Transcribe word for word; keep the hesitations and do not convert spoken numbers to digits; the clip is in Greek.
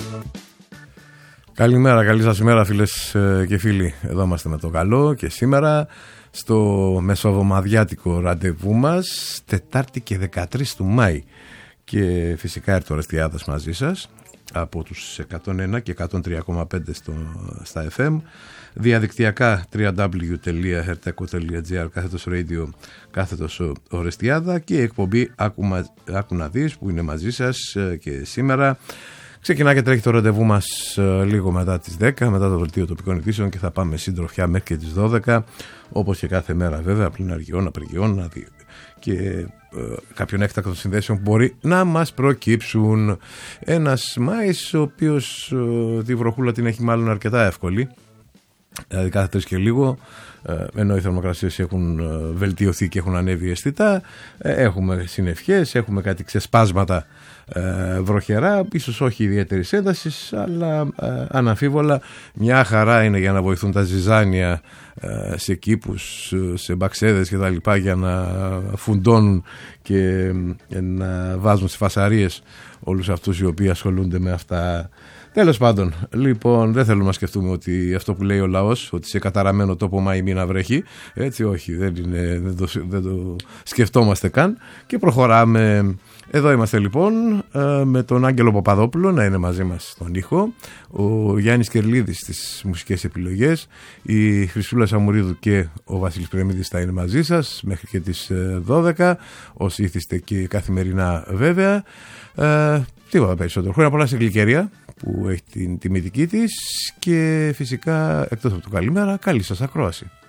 Καλημέρα, καλή σας ημέρα φίλες και φίλοι. Εδώ είμαστε με το καλό και σήμερα στο μεσοβδομαδιάτικο ραντεβού μας, Τετάρτη και δεκατρείς του Μάη. Και φυσικά έρθει ο Ορεστιάδας μαζί σας από τους εκατόν ένα και εκατόν τρία κόμμα πέντε στο, στα εφ εμ, διαδικτυακά double-u double-u double-u τελεία herteco τελεία gr κάθετος radio κάθετος Ορεστιάδα και η εκπομπή Άκου, Άκου να δεις που είναι μαζί σας και σήμερα. Ξεκινά και τρέχει το ραντεβού μας λίγο μετά τις δέκα, μετά το δελτίο τοπικών ειδήσεων και θα πάμε συντροφιά μέχρι και τις δώδεκα, όπως και κάθε μέρα βέβαια, πληναργιών, απεργιών και ε, κάποιων έκτακτων συνδέσεων που μπορεί να μας προκύψουν. Ένας Μάης ο οποίος ε, τη βροχούλα την έχει μάλλον αρκετά εύκολη, δηλαδή κάθε τρεις και λίγο, ενώ οι θερμοκρασίες έχουν βελτιωθεί και έχουν ανέβει αισθητά, έχουμε συννεφιές, έχουμε κάτι ξεσπάσματα ε, βροχερά, ίσως όχι ιδιαίτερης έντασης, αλλά ε, αναμφίβολα μια χαρά είναι για να βοηθούν τα ζυζάνια ε, σε κήπους, σε μπαξέδες και τα λοιπά, για να φουντώνουν και ε, να βάζουν στις φασαρίες όλους αυτούς οι οποίοι ασχολούνται με αυτά. Τέλος πάντων, λοιπόν, δεν θέλουμε να σκεφτούμε ότι αυτό που λέει ο λαός, ότι σε καταραμένο τόπο Μάη μη να βρέχει. Έτσι, όχι, δεν, είναι, δεν, το, δεν το σκεφτόμαστε καν. Και προχωράμε. Εδώ είμαστε λοιπόν με τον Άγγελο Παπαδόπουλο να είναι μαζί μας στον ήχο, ο Γιάννης Κερλίδης στις μουσικές επιλογές, η Χρυσούλα Σαμουρίδου και ο Βασίλης Πρεμίδης θα είναι μαζί σας μέχρι και τις δώδεκα, όσοι ήθιστε και καθημερινά βέβαια. Ε, τίποτα περισσότερο. Χρόνια πολλά στην Γλυκερία που έχει την τιμητική της και φυσικά εκτός από το καλημέρα, καλή σας ακρόαση.